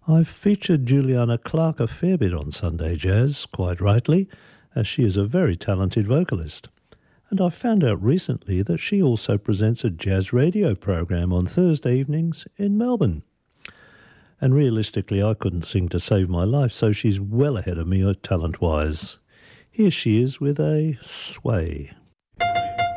I've featured Juliana Clark a fair bit on Sunday Jazz, quite rightly, as she is a very talented vocalist. And I found out recently that she also presents a jazz radio program on Thursday evenings in Melbourne. And realistically, I couldn't sing to save my life, so she's well ahead of me talent-wise. Here she is with a sway.